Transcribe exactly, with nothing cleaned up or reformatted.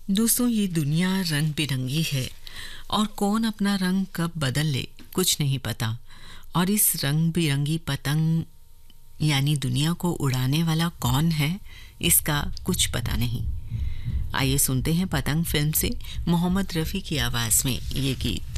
दोस्तों, ये दुनिया रंग बिरंगी है और कौन अपना रंग कब बदल ले कुछ नहीं पता। और इस रंग बिरंगी पतंग यानी दुनिया को उड़ाने वाला कौन है, इसका कुछ पता नहीं। आइए सुनते हैं पतंग फिल्म से मोहम्मद रफ़ी की आवाज़ में ये गीत।